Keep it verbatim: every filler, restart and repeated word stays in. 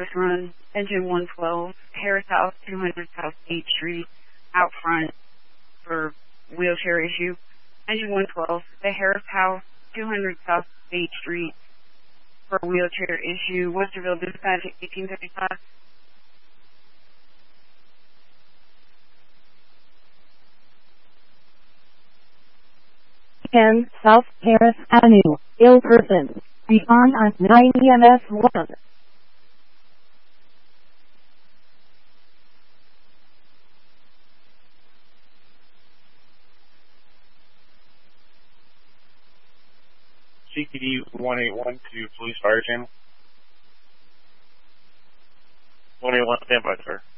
service run, engine one twelve, Harris House, two hundred South eighth Street, out front for wheelchair issue. Engine one twelve, the Harris House, two hundred South eighth Street, for wheelchair issue. Westerville Dispatch, eighteen fifty-five. ten South Harris Avenue, ill person. Beyond on nine E M S one. C P D one eight one to Police Fire Channel. one eight one, stand by, sir.